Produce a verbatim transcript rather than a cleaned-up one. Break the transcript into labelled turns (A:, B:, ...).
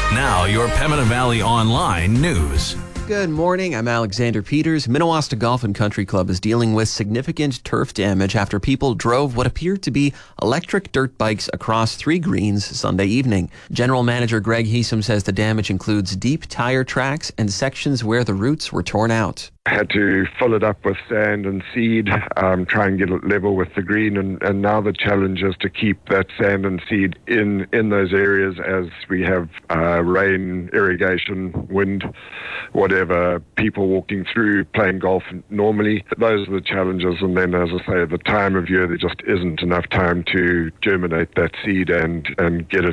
A: Now, your Pembina Valley Online news.
B: Good morning, I'm Alexander Peters. Minnewaska Golf and Country Club is dealing with significant turf damage after people drove what appeared to be electric dirt bikes across three greens Sunday evening. General Manager Greg Heesum says the damage includes deep tire tracks and sections where the roots were torn out.
C: I had to fill it up with sand and seed, um, try and get it level with the green, and, and now the challenge is to keep that sand and seed in, in those areas as we have uh, rain, irrigation, wind, whatever, people walking through, playing golf normally. Those are the challenges, and then, as I say, at the time of year, there just isn't enough time to germinate that seed and, and get it